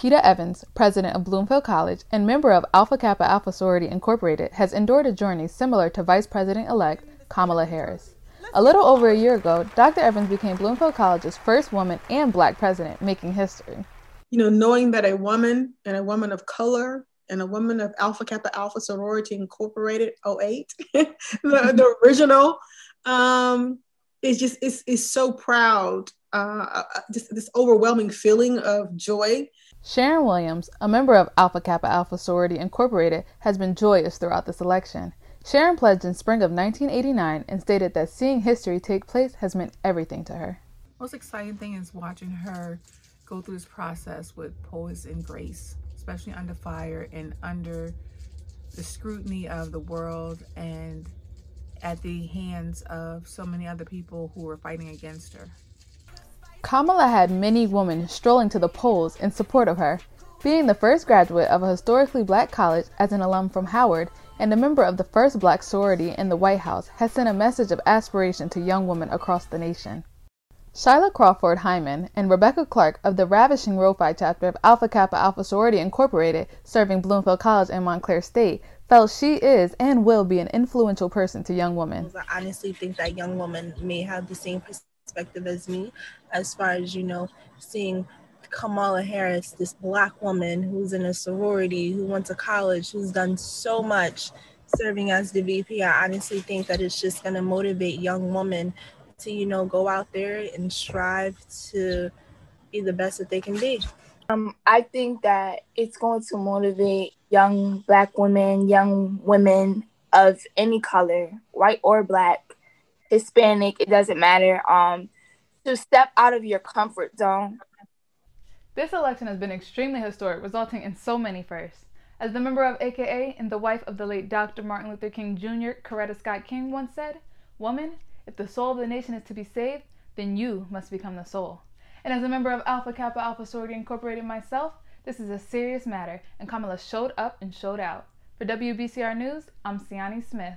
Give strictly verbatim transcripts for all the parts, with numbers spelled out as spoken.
Marquita Evans, president of Bloomfield College and member of Alpha Kappa Alpha Sorority Incorporated, has endured a journey similar to Vice President-elect Kamala Harris. A little over a year ago, Doctor Evans became Bloomfield College's first woman and Black president, making history. You know, knowing that a woman and a woman of color and a woman of Alpha Kappa Alpha Sorority Incorporated, oh eight, the, the original, um, is just, is, is so proud. Uh, just this overwhelming feeling of joy. Sharon Williams, a member of Alpha Kappa Alpha Sorority Incorporated, has been joyous throughout this election. Sharon pledged in spring of nineteen eighty-nine and stated that seeing history take place has meant everything to her. Most exciting thing is watching her go through this process with poise and grace, especially under fire and under the scrutiny of the world and at the hands of so many other people who were fighting against her. Kamala had many women strolling to the polls in support of her. Being the first graduate of a historically Black college as an alum from Howard and a member of the first Black sorority in the White House has sent a message of aspiration to young women across the nation. Shyla Crawford Hyman and Rebecca Clark of the ravishing Rho-Phi chapter of Alpha Kappa Alpha Sorority Incorporated, serving Bloomfield College and Montclair State, felt she is and will be an influential person to young women. I honestly think that young women may have the same perspective as me, as far as, you know, seeing Kamala Harris, this Black woman who's in a sorority, who went to college, who's done so much serving as the V P. I honestly think that it's just going to motivate young women to, you know, go out there and strive to be the best that they can be. Um, I think that it's going to motivate young Black women, young women of any color, white or Black, Hispanic, it doesn't matter, um, to step out of your comfort zone. This election has been extremely historic, resulting in so many firsts. As the member of A K A and the wife of the late Doctor Martin Luther King Junior, Coretta Scott King, once said, "Woman, if the soul of the nation is to be saved, then you must become the soul." And as a member of Alpha Kappa Alpha Sorority Incorporated myself, this is a serious matter, and Kamala showed up and showed out. For W B C R News, I'm Siani Smith.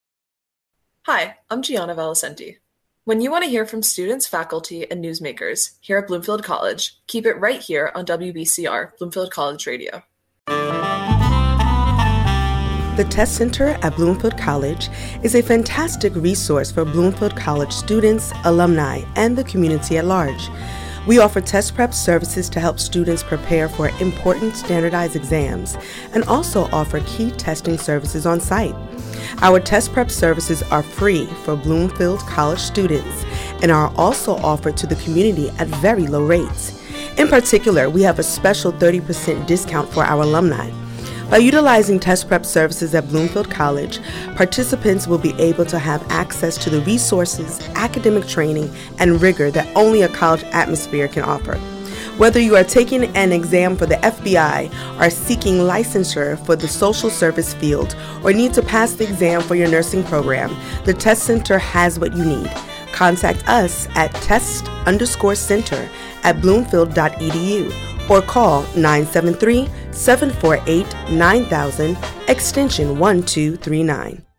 Hi, I'm Gianna Valicenti. When you want to hear from students, faculty, and newsmakers here at Bloomfield College, keep it right here on W B C R, Bloomfield College Radio. The Test Center at Bloomfield College is a fantastic resource for Bloomfield College students, alumni, and the community at large. We offer test prep services to help students prepare for important standardized exams and also offer key testing services on site. Our test prep services are free for Bloomfield College students and are also offered to the community at very low rates. In particular, we have a special thirty percent discount for our alumni. By utilizing test prep services at Bloomfield College, participants will be able to have access to the resources, academic training, and rigor that only a college atmosphere can offer. Whether you are taking an exam for the F B I, are seeking licensure for the social service field, or need to pass the exam for your nursing program, the Test Center has what you need. Contact us at test underscore center at bloomfield dot e d u or call nine seven three, seven four eight, nine thousand, extension one two three nine.